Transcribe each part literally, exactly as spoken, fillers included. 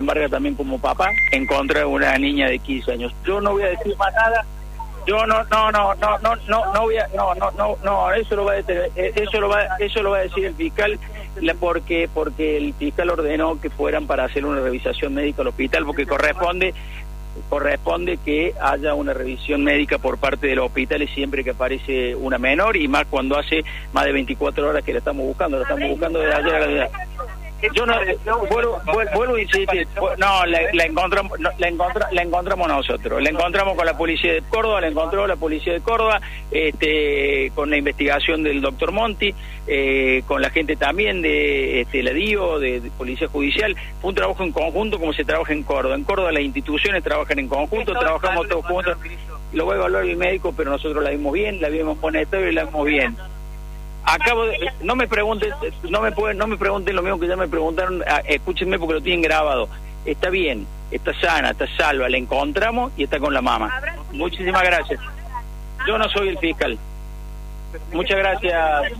Vargas también como papá en contra de una niña de quince años. Yo no voy a decir más nada. Yo no, no, no, no, no, no, no voy a, no, no, no, no, eso lo va a detener, eso lo va, eso lo va a decir el fiscal, la, porque, porque el fiscal ordenó que fueran para hacer una revisación médica al hospital, porque corresponde, corresponde que haya una revisión médica por parte de los hospitales siempre que aparece una menor, y más cuando hace más de veinticuatro horas que la estamos buscando, la estamos buscando desde ayer a la... Yo no, vuelvo, vuelvo a insistir, no, la, la encontramos, no, la, encontra, la encontramos nosotros, la encontramos con la policía de Córdoba, la encontró la policía de Córdoba, este, con la investigación del doctor Monti, eh, con la gente también de este, la DIO, de, de Policía Judicial. Fue un trabajo en conjunto como se trabaja en Córdoba. En Córdoba las instituciones trabajan en conjunto, trabajamos todos juntos. Lo va a evaluar el médico, pero nosotros la vimos bien, la vimos monetaria y la vimos bien. Acabo de, no me pregunten, no me pueden, no me pregunten lo mismo que ya me preguntaron, ah, escúchenme porque lo tienen grabado. Está bien, está sana, está salva, la encontramos y está con la mamá. Muchísimas gracias. Yo no soy el fiscal. Muchas gracias.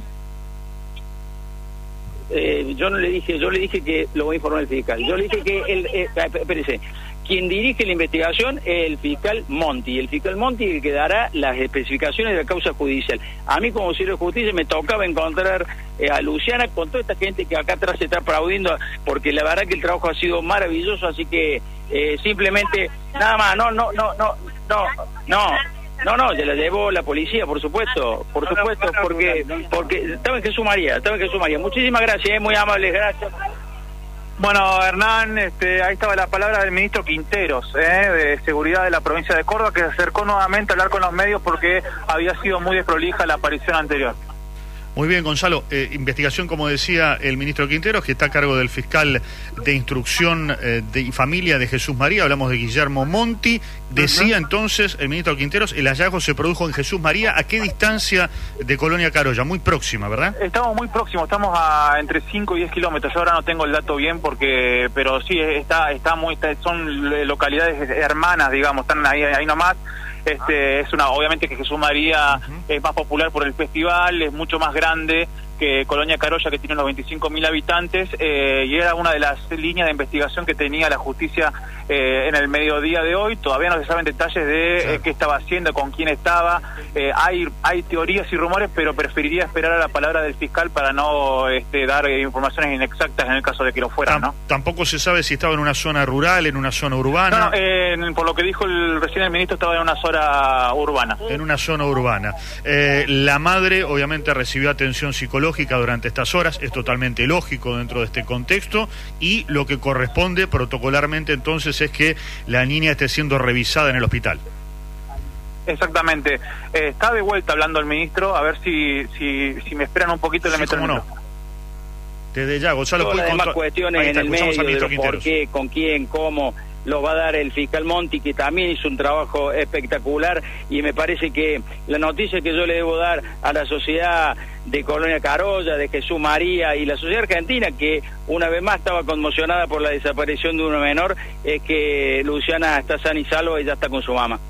Eh, yo no le dije, yo le dije que lo voy a informar el fiscal. Yo le dije que el, eh, espérese, quien dirige la investigación es el fiscal Monti. El fiscal Monti el que dará las especificaciones de la causa judicial. A mí como auxiliar de justicia me tocaba encontrar eh, a Luciana con toda esta gente que acá atrás se está aplaudiendo, porque la verdad que el trabajo ha sido maravilloso, así que eh, simplemente nada más, no, no, no, no, no, no. No, no, se la llevó la policía, por supuesto, por supuesto, porque porque estaba en Jesús María, estaba en Jesús María. Muchísimas gracias, eh, muy amables, gracias. Bueno, Hernán, este, ahí estaba la palabra del ministro Quinteros, eh, de Seguridad de la provincia de Córdoba, que se acercó nuevamente a hablar con los medios porque había sido muy desprolija la aparición anterior. Muy bien, Gonzalo. Eh, investigación, como decía el ministro Quinteros, que está a cargo del fiscal de instrucción eh, de, y familia de Jesús María. Hablamos de Guillermo Monti. Decía uh-huh. entonces el ministro Quinteros, el hallazgo se produjo en Jesús María. ¿A qué distancia de Colonia Carolla? Muy próxima, ¿verdad? Estamos muy próximos, estamos a entre cinco y diez kilómetros. Yo ahora no tengo el dato bien, porque pero sí, está está muy está, son localidades hermanas, digamos, están ahí, ahí nomás. Este, es una, obviamente que Jesús María uh-huh. es más popular por el festival, es mucho más grande que Colonia Carolla, que tiene unos veinticinco mil habitantes, eh, y era una de las líneas de investigación que tenía la justicia eh, en el mediodía de hoy. Todavía no se saben detalles de sí. eh, qué estaba haciendo, con quién estaba. Eh, hay hay teorías y rumores, pero preferiría esperar a la palabra del fiscal para no este, dar eh, informaciones inexactas en el caso de que lo fueran, ¿no? Tampoco se sabe si estaba en una zona rural, en una zona urbana. No, no eh, por lo que dijo el, recién el ministro, estaba en una zona urbana. En una zona urbana. Eh, la madre, obviamente, recibió atención psicológica durante estas horas, es totalmente lógico dentro de este contexto, y lo que corresponde protocolarmente entonces es que la niña esté siendo revisada en el hospital. Exactamente. Eh, está de vuelta hablando el ministro, a ver si si, si me esperan un poquito, le sí, meto el no. Desde ya, Gonzalo. Todas las demás cuestiones está, en el medio, de lo por qué, con quién, cómo, lo va a dar el fiscal Monti, que también hizo un trabajo espectacular, y me parece que la noticia que yo le debo dar a la sociedad de Colonia Carolla, de Jesús María y la sociedad argentina, que una vez más estaba conmocionada por la desaparición de una menor, es que Luciana está sana y salva y ya está con su mamá.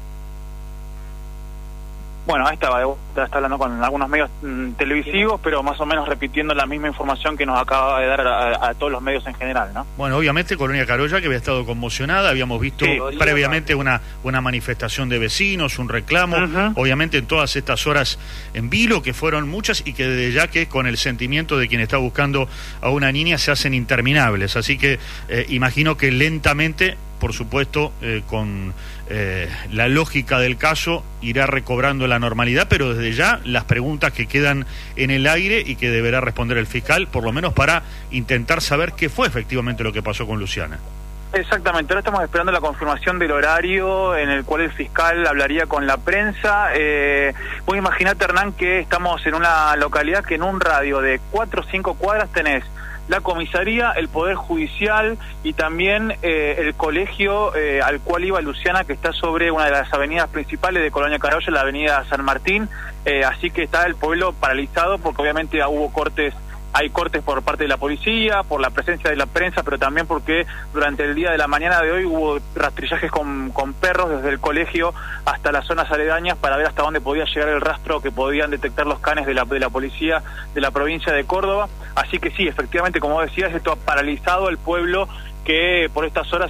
Bueno, ahí estaba, está hablando con algunos medios mm, televisivos, pero más o menos repitiendo la misma información que nos acaba de dar a, a todos los medios en general, ¿no? Bueno, obviamente Colonia Carolla, que había estado conmocionada, habíamos visto sí, previamente una, una manifestación de vecinos, un reclamo, uh-huh. obviamente en todas estas horas en vilo, que fueron muchas, y que desde ya que con el sentimiento de quien está buscando a una niña se hacen interminables, así que eh, imagino que lentamente, por supuesto, eh, con eh, la lógica del caso, irá recobrando la normalidad, pero desde ya las preguntas que quedan en el aire y que deberá responder el fiscal, por lo menos para intentar saber qué fue efectivamente lo que pasó con Luciana. Exactamente, ahora estamos esperando la confirmación del horario en el cual el fiscal hablaría con la prensa. Eh, vos imaginate, Hernán, que estamos en una localidad que en un radio de cuatro o cinco cuadras tenés la comisaría, el Poder Judicial y también eh, el colegio eh, al cual iba Luciana, que está sobre una de las avenidas principales de Colonia Carolla, la avenida San Martín, eh, así que está el pueblo paralizado porque obviamente hubo cortes, hay cortes por parte de la policía, por la presencia de la prensa, pero también porque durante el día de la mañana de hoy hubo rastrillajes con, con perros desde el colegio hasta las zonas aledañas para ver hasta dónde podía llegar el rastro que podían detectar los canes de la, de la policía de la provincia de Córdoba. Así que sí, efectivamente, como decías, esto ha paralizado el pueblo, que por estas horas